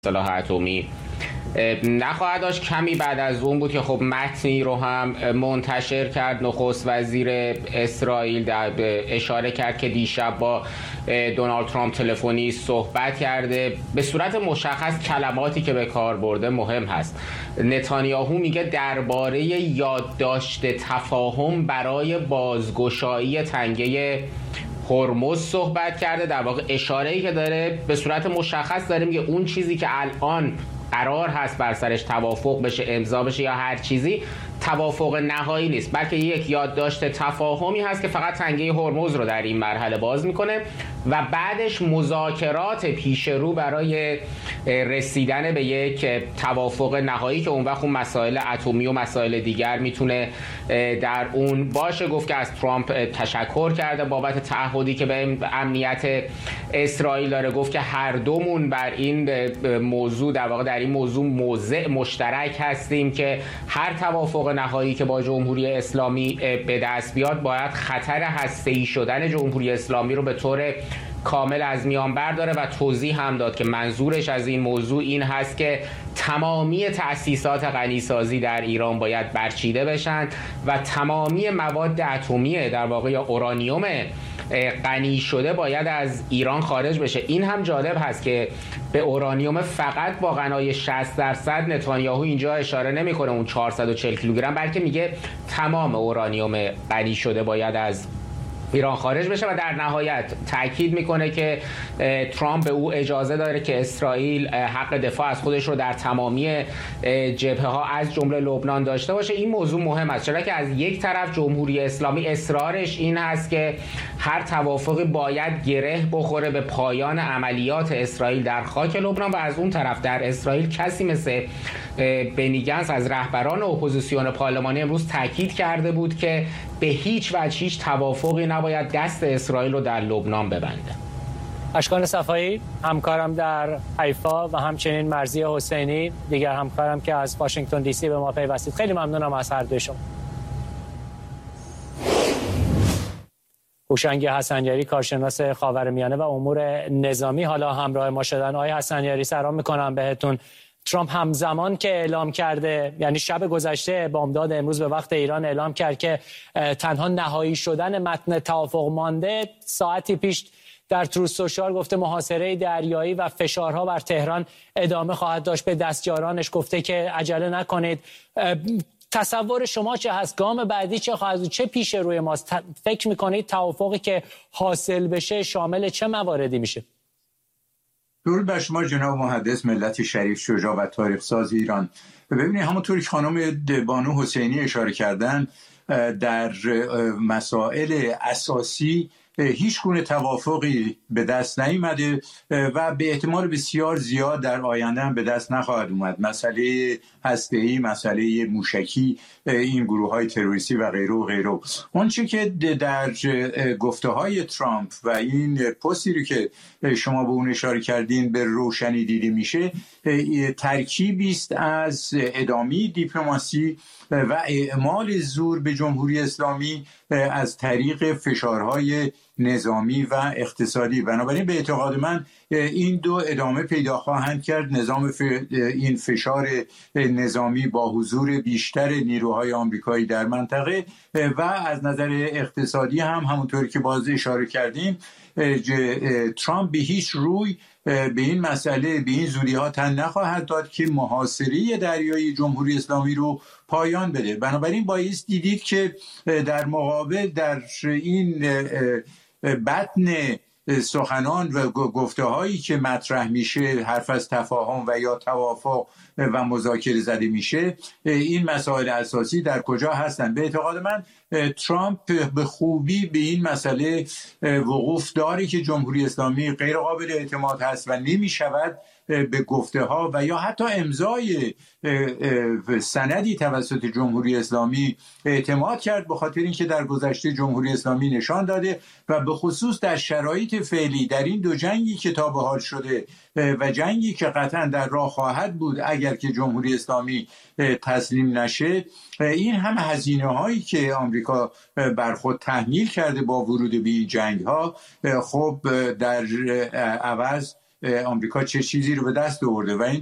سلاح اتمی نخواهد داشت. کمی بعد از اون بود که خب متنی رو هم منتشر کرد نخست وزیر اسرائیل، اشاره کرد که دیشب با دونالد ترامپ تلفنی صحبت کرده. به صورت مشخص کلماتی که به کار برده مهم هست. نتانیاهو میگه درباره یادداشت تفاهم برای بازگشایی تنگه هرمز صحبت کرده. در واقع اشاره‌ای که داره به صورت مشخص داره میگه اون چیزی که الان قرار هست بر سرش توافق بشه، امضا بشه یا هر چیزی، توافق نهایی نیست، بلکه یک یادداشت تفاهمی هست که فقط تنگه هرمز رو در این مرحله باز میکنه و بعدش مذاکرات پیش رو برای رسیدن به یک توافق نهایی که اون وقت اون مسائل اتمی و مسائل دیگر میتونه در اون باشه. گفت که از ترامپ تشکر کرده بابت تعهدی که به امنیت اسرائیل داره. گفت که هر دومون بر این موضوع در واقع در این موضوع موضع مشترک هستیم که هر توافق نهایی که با جمهوری اسلامی به دست بیاد باید خطر هسته‌ای شدن جمهوری اسلامی رو به طور کامل از میان برداره و توضیح هم داد که منظورش از این موضوع این هست که تمامی تأسیسات غنیسازی در ایران باید برچیده بشن و تمامی مواد اتمی در واقع یا اورانیوم غنی شده باید از ایران خارج بشه. این هم جالب هست که به اورانیوم فقط با غنای 60% نتانیاهو اینجا اشاره نمیکنه اون 440 کیلوگرم، بلکه میگه تمام اورانیوم غنی شده باید از ایران خارج بشه و در نهایت تاکید میکنه که ترامپ به او اجازه داره که اسرائیل حق دفاع از خودش رو در تمامی جبهه ها از جمله لبنان داشته باشه. این موضوع مهم است چرا که از یک طرف جمهوری اسلامی اصرارش این هست که هر توافقی باید گره بخوره به پایان عملیات اسرائیل در خاک لبنان و از اون طرف در اسرائیل کسی مثل بنی گنتس از رهبران اپوزیسیون پارلمانی امروز تاکید کرده بود که به هیچ وجه هیچ توافقی نباید دست اسرائیل رو در لبنان ببنده. اشکان صفایی همکارم در حیفا و همچنین مرضی حسینی دیگر همکارم که از واشنگتن دی سی به ما پیوستید، خیلی ممنونم از هر دوی شما. هوشنگ حسنیاری کارشناس خاورمیانه و امور نظامی حالا همراه ما شدن. آقای حسنیاری سلام میکنم بهتون. ترامپ همزمان که اعلام کرده، یعنی شب گذشته بامداد امروز به وقت ایران اعلام کرد که تنها نهایی شدن متن توافق مانده، ساعتی پیش در تروث سوشال گفته محاصره دریایی و فشارها بر تهران ادامه خواهد داشت. به دستیارانش گفته که عجله نکنید. تصور شما چه هست؟ گام بعدی چه خواهد بود؟ چه پیش روی ماست؟ فکر میکنید توافقی که حاصل بشه شامل چه مواردی میشه؟ درود بر شما جناب محدث ملت شریف شجاع و تاریخ ساز ایران. ببینید همونطوری که خانم بانو حسینی اشاره کردن، در مسائل اساسی هیچ گونه توافقی به دست نیامده و به احتمال بسیار زیاد در آینده هم به دست نخواهد اومد. مسئله هسته‌ای، مسئله موشکی، این گروه‌های تروریستی و غیره و غیره. اون چه که در گفته‌های ترامپ و این پستی رو که شما به اون اشاره کردین به روشنی دیده میشه، ترکیبی است از ادامه دیپلماسی و اعمال زور به جمهوری اسلامی از طریق فشارهای نظامی و اقتصادی. بنابراین به اعتقاد من این دو ادامه پیدا خواهند کرد. این فشار نظامی با حضور بیشتر نیروهای آمریکایی در منطقه و از نظر اقتصادی هم همونطوری که باز اشاره کردیم، ترامپ به هیچ روی به این مسئله به این زودی ها تن نخواهد داد که محاصره دریایی جمهوری اسلامی رو پایان بده. بنابراین بایست دیدید که در مقابل در این بطن سخنان و گفته هایی که مطرح میشه، حرف از تفاهم و یا توافق و مذاکره زده میشه، این مسائل اساسی در کجا هستند؟ به اعتقاد من ترامپ به خوبی به این مسئله وقوف داره که جمهوری اسلامی غیر قابل اعتماد هست و نمیشود به گفته ها و یا حتی امضای سندی توسط جمهوری اسلامی اعتماد کرد، به خاطر اینکه در گذشته جمهوری اسلامی نشان داده و به خصوص در شرایط فعلی در این دو جنگی که تا به حال شده و جنگی که قطعا در راه خواهد بود اگر که جمهوری اسلامی تسلیم نشه، این هم هزینه هایی که آمریکا بر خود تحمیل کرده با ورود به این جنگ ها، خب در عوض آمریکا چه چیزی رو به دست آورده و این